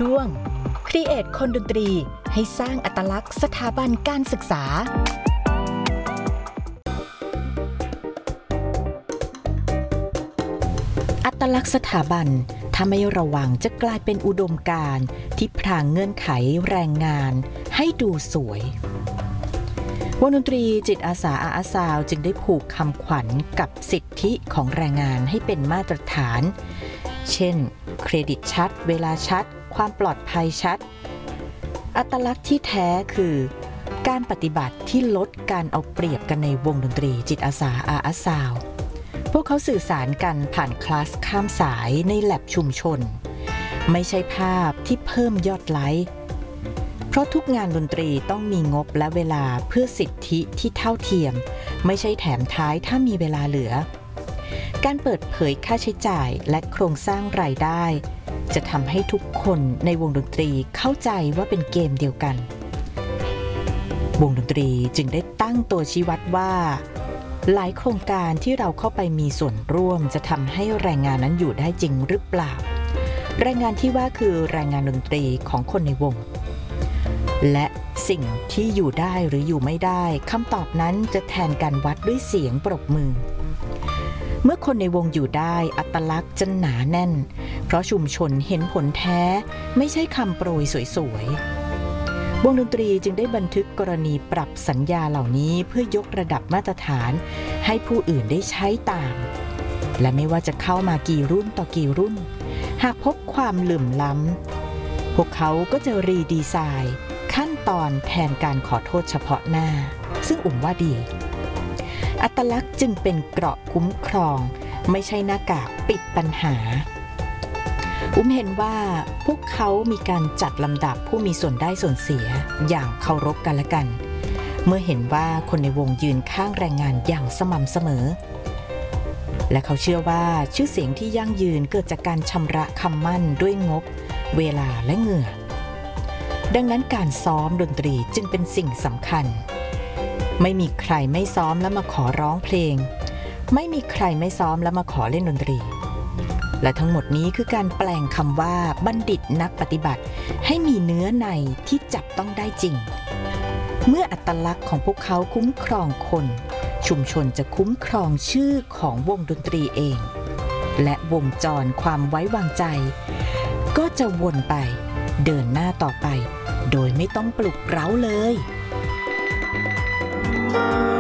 ช่วง Create คนดนตรีให้สร้างอัตลักษณ์สถาบันการศึกษาอัตลักษณ์สถาบันถ้าไม่ระวังจะกลายเป็นอุดมการณ์ที่พรางเงื่อนไขแรงงานให้ดูสวยวงดนตรีจิตอาสาอาซาวจึงได้ผูกคำขวัญกับสิทธิของแรงงานให้เป็นมาตรฐานเช่นเครดิตชัดเวลาชัดความปลอดภัยชัดอัตลักษณ์ที่แท้คือการปฏิบัติที่ลดการเอาเปรียบกันในวงดนตรีจิตอาสาอาซาวพวกเขาสื่อสารกันผ่านคลาสข้ามสายในแลบชุมชนไม่ใช่ภาพที่เพิ่มยอดไลค์เพราะทุกงานดนตรีต้องมีงบและเวลาเพื่อสิทธิที่เท่าเทียมไม่ใช่แถมท้ายถ้ามีเวลาเหลือการเปิดเผยค่าใช้จ่ายและโครงสร้างรายได้จะทำให้ทุกคนในวงดนตรีเข้าใจว่าเป็นเกมเดียวกันวงดนตรีจึงได้ตั้งตัวชี้วัดว่าหลายโครงการที่เราเข้าไปมีส่วนร่วมจะทำให้แรงงานนั้นอยู่ได้จริงหรือเปล่าแรงงานที่ว่าคือแรงงานดนตรีของคนในวงและสิ่งที่อยู่ได้หรืออยู่ไม่ได้คำตอบนั้นจะแทนการวัดด้วยเสียงปรบมือเมื่อคนในวงอยู่ได้อัตลักษณ์จะหนาแน่นเพราะชุมชนเห็นผลแท้ไม่ใช่คำโปรยสวยๆวงดนตรีจึงได้บันทึกกรณีปรับสัญญาเหล่านี้เพื่อยกระดับมาตรฐานให้ผู้อื่นได้ใช้ตามและไม่ว่าจะเข้ามากี่รุ่นต่อกี่รุ่นหากพบความเหลื่อมล้ำพวกเขาก็จะรีดีไซน์ขั้นตอนแทนการขอโทษเฉพาะหน้าซึ่งว่าดีอัตลักษณ์จึงเป็นเกราะคุ้มครองไม่ใช่หน้ากากปิดปัญหาเห็นว่าพวกเขามีการจัดลำดับผู้มีส่วนได้ส่วนเสียอย่างเคารพกันและกันเมื่อเห็นว่าคนในวงยืนข้างแรงงานอย่างสม่ำเสมอและเขาเชื่อว่าชื่อเสียงที่ยั่งยืนเกิดจากการชำระคำมั่นด้วยงบเวลาและเหงื่อดังนั้นการซ้อมดนตรีจึงเป็นสิ่งสำคัญไม่มีใครไม่ซ้อมแล้วมาขอร้องเพลงไม่มีใครไม่ซ้อมแล้วมาขอเล่นดนตรีและทั้งหมดนี้คือการแปลงคำว่าบัณฑิตนักปฏิบัติให้มีเนื้อในที่จับต้องได้จริงเมื่ออัตลักษณ์ของพวกเขาคุ้มครองคนชุมชนจะคุ้มครองชื่อของวงดนตรีเองและวงจรความไว้วางใจก็จะวนไปเดินหน้าต่อไปโดยไม่ต้องปลุกเร้าเลย